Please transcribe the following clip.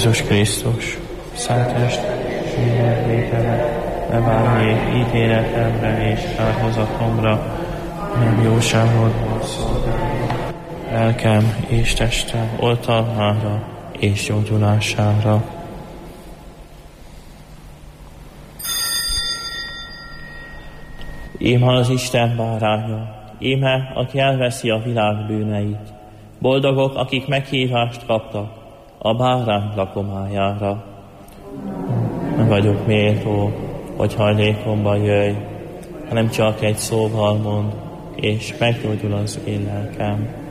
Jézus Krisztus, szent test, minden vétele, ne várjék ítéletemre és kárhozatomra, nem jóságodból szolgálja. Lelkem és testem oltalmára és gyógyulására. Íme az Isten báránya, íme, aki elveszi a világ bűneit. Boldogok, akik meghívást kaptak a bárány lakomájára. Nem vagyok méltó, hogy hajlékomba jöjj, hanem csak egy szóval mond, és meggyógyul az én lelkem.